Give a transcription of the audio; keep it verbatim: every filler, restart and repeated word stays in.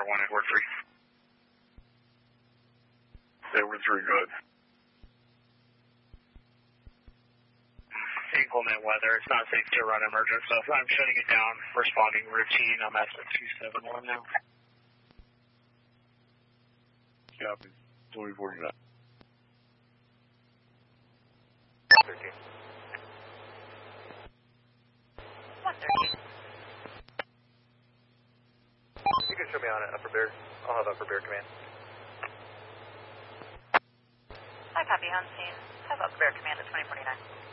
one Edward three. Edward three, good. Inclement weather. It's not safe to run emergent stuff. I'm shutting it down. Responding routine. I'm at two seven one now. Copy. twenty forty-nine. one thirteen. one thirteen. You can show me on it, Upper Bear. I'll have Upper Bear command. I copy on scene. Have Upper Bear command at twenty forty-nine.